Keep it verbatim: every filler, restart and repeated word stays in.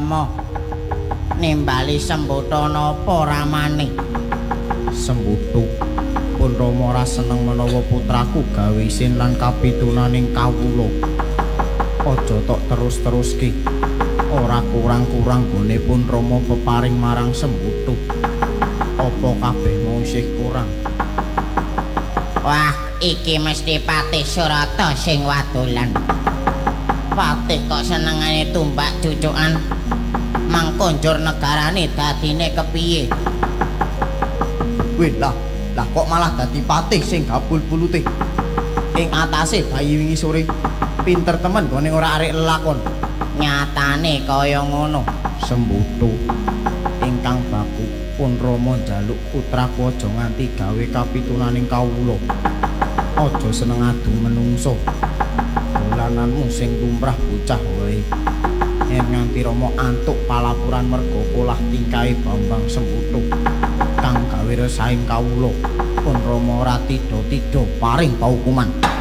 Rama nimbali Sembutha napa ramane? Sembutha pun Rama ora seneng menawa putraku gawe isin lan kapitunaning kawula. Aja tok terus-teruske. Ora kurang-kurang gone pun Rama peparing marang Sembutha. Apa kabeh mau isih kurang? Wah, iki mesti Patih Surata sing wadolan. Patih kok senengane tumbak cucukan. Mangkonjur negarane dadine kepiye? Weh lah, lah kok malah dadi patih sing gabul pulute. Ing atase bayi wingi sore pinter temen gone ora arek lelakon. Nyatane kaya ngono. Sembutha ingkang baku pun Rama njaluk putraku aja nganti gawe kapitunaning kawula. Aja seneng adu menungso. Dolananmu sing lumrah bocah wae. Yen nganti Rama antuk palapuran merga polah tingkahe Bambang Sembutha kang gawe resaing kawula, pun Rama ora tida-tida paring paukuman.